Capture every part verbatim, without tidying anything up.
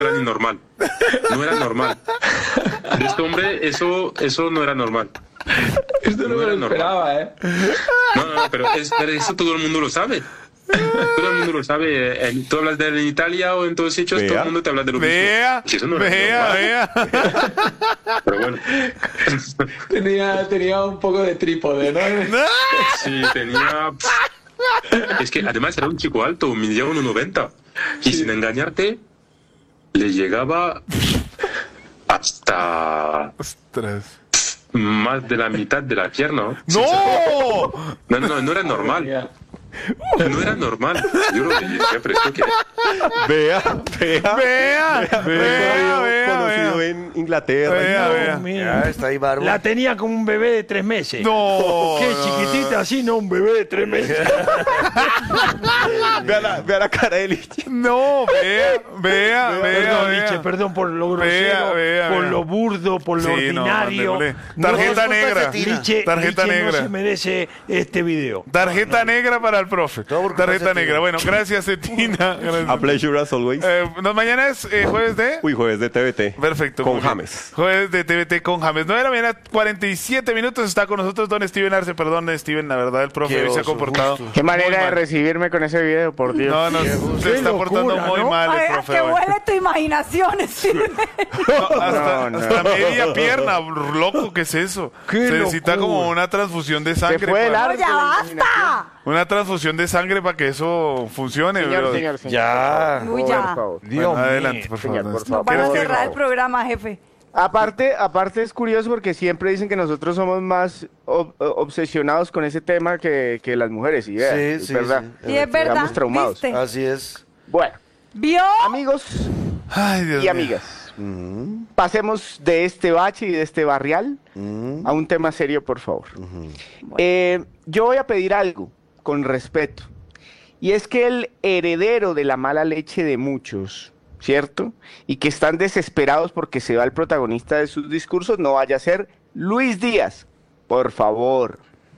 era ni normal. No era normal. De este hombre, eso, eso no era normal. Esto no, no me lo esperaba, ¿eh? No, no, no, pero, es, pero eso todo el mundo lo sabe. Todo el mundo lo sabe. Eh, tú hablas de él en Italia o en todos sitios, vea, todo el mundo te habla de lo vea, mismo. Si eso no vea, vea. Pero bueno. Tenía, tenía un poco de trípode, ¿no? Sí, tenía... Es que además era un chico alto, medía uno noventa. Y sí, sin engañarte, le llegaba hasta... Ostras. Más de la mitad de la pierna. ¡No! No, no, no, no era normal. No era normal. Yo lo dije, pero esto que... Vea, vea, vea, vea, vea, conocido vea. en Inglaterra. Vea, no, vea. Mira, está ahí bárbaro. La tenía como un bebé de tres meses. No. Qué chiquitita, así, no, un bebé de tres meses. Vea la, vea la cara de Liche. No, vea, vea, vea. Perdón, vea. Liche, perdón por lo Vea, grosero, vea, por vea. lo burdo, por lo Sí, ordinario. no, mandémosle. Tarjeta No, negra. Liche, Tarjeta Liche negra. no se merece este video. Tarjeta no, no. negra para el profe. Tarjeta negra. Bueno, gracias, Cetina. Gracias. A pleasure as always. Eh, no, mañana es eh, jueves de... Uy, jueves de T V T. Perfecto. Con James. Jueves de T V T con James. nueve de la mañana, cuarenta y siete minutos. Está con nosotros don Steven Arce. Perdón, Steven, la verdad, el profe hoy se ha comportado. Justo. Qué manera de recibirme con ese video, por Dios. No, no, se está locura, portando muy ¿no? mal el Ay, profe. que hoy. huele tu imaginación, Steven. No, hasta, No, no. hasta media pierna, loco, ¿qué es eso? Qué Se necesita locura. como una transfusión de sangre. Se fue de para- largo. ¡Ya basta! Una transfusión de sangre para que eso funcione. Señor, bro. señor, señor. Ya. Uy, ya. Por favor. Bueno, Dios adelante, mío. por favor. Señor, por Nos favor. van a ¿Quieres que- cerrar el programa, jefe. Aparte, aparte es curioso porque siempre dicen que nosotros somos más ob- obsesionados con ese tema que, que las mujeres. Y vea, Sí, es sí, verdad. sí. Y es verdad, Estamos traumados. ¿viste? Así es. Bueno, ¿Vio? amigos Ay, Dios y mío. amigas, Ujú, pasemos de este bache y de este barrial ujú, a un tema serio, por favor. ujú. Eh, yo voy a pedir algo con respeto. Y es que el heredero de la mala leche de muchos, ¿cierto? Y que están desesperados porque se va el protagonista de sus discursos, no vaya a ser Luis Díaz. Por favor.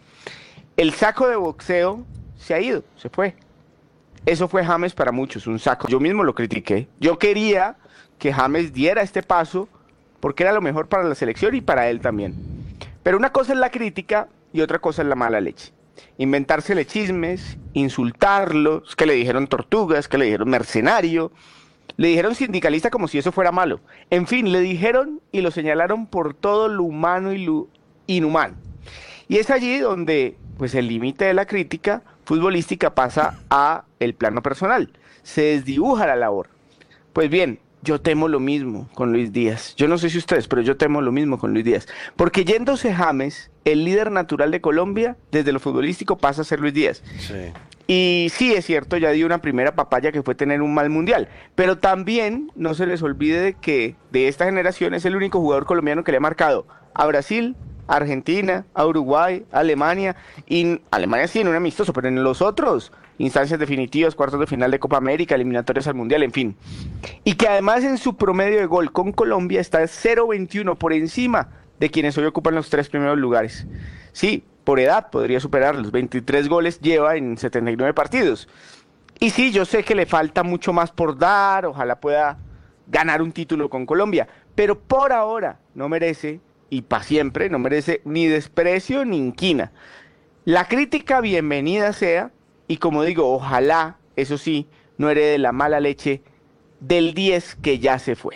El saco de boxeo se ha ido, se fue. Eso fue James para muchos, un saco. Yo mismo lo critiqué. Yo quería que James diera este paso porque era lo mejor para la selección y para él también. Pero una cosa es la crítica y otra cosa es la mala leche. Inventársele chismes, insultarlos, que le dijeron tortugas, que le dijeron mercenario, le dijeron sindicalista como si eso fuera malo. En fin, le dijeron y lo señalaron por todo lo humano y lo inhumano. Y es allí donde pues el límite de la crítica futbolística pasa a el plano personal. Se desdibuja la labor. Pues bien, yo temo lo mismo con Luis Díaz. Yo no sé si ustedes, pero yo temo lo mismo con Luis Díaz. Porque yéndose James, el líder natural de Colombia, desde lo futbolístico pasa a ser Luis Díaz. Sí. Y sí, es cierto, ya dio una primera papaya que fue tener un mal mundial. Pero también no se les olvide de que de esta generación es el único jugador colombiano que le ha marcado a Brasil, a Argentina, a Uruguay, a Alemania. Y Alemania sí en un amistoso, pero en los otros, instancias definitivas, cuartos de final de Copa América, eliminatorias al Mundial, en fin. Y que además en su promedio de gol con Colombia está cero veintiuno por encima de quienes hoy ocupan los tres primeros lugares. Sí, por edad podría superar los veintitrés goles lleva en setenta y nueve partidos. Y sí, yo sé que le falta mucho más por dar, ojalá pueda ganar un título con Colombia, pero por ahora no merece, y para siempre, no merece ni desprecio ni inquina. La crítica bienvenida sea, y como digo, ojalá, eso sí, no herede la mala leche del diez que ya se fue.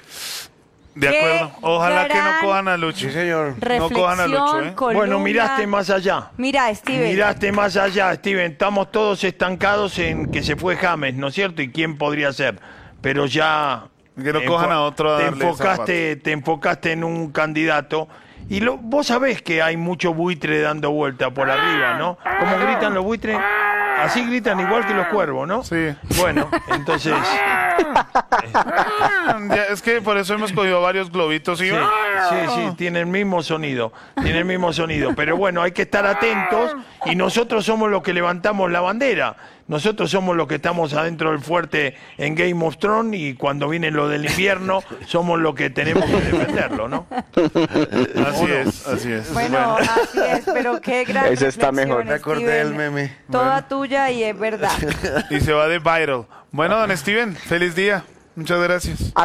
De Qué acuerdo. Ojalá que no gran cojan a Lucho. Sí, señor. No cojan a Lucho, Reflexión, ¿eh? Colombia. Bueno, miraste más allá. Mira, Steven. Miraste más allá, Steven. Estamos todos estancados en que se fue James, ¿no es cierto? ¿Y quién podría ser? Pero ya... Que no cojan a otro a Te darle enfocaste, te enfocaste en un candidato. Y lo, vos sabés que hay mucho buitre dando vuelta por arriba, ¿no? ¿Cómo gritan los buitres? Así gritan igual que los cuervos, ¿no? Sí. Bueno, entonces... Ya, es que por eso hemos cogido varios globitos y... Sí, sí, sí, tiene el mismo sonido, tiene el mismo sonido. Pero bueno, hay que estar atentos y nosotros somos los que levantamos la bandera. Nosotros somos los que estamos adentro del fuerte en Game of Thrones y cuando viene lo del invierno somos los que tenemos que defenderlo, ¿no? Así es, así es. Bueno, así es, pero qué gran Ese está reflexión, mejor. Me acordé Steven. del meme. Toda tuya y es verdad. Y se va de viral. Bueno, don Steven, feliz día. Muchas gracias.